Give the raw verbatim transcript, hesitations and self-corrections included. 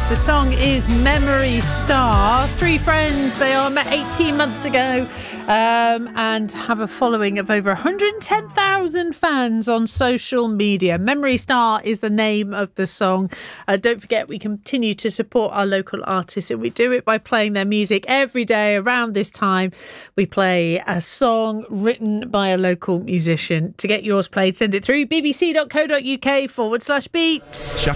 The song is Memory Star. Three friends, they are met eighteen months ago um, and have a following of over one hundred ten thousand fans on social media. Memory Star is the name of the song. Uh, don't forget, we continue to support our local artists, and we do it by playing their music every day around this time. We play a song written by a local musician. To get yours played, send it through bbc.co.uk forward slash beat.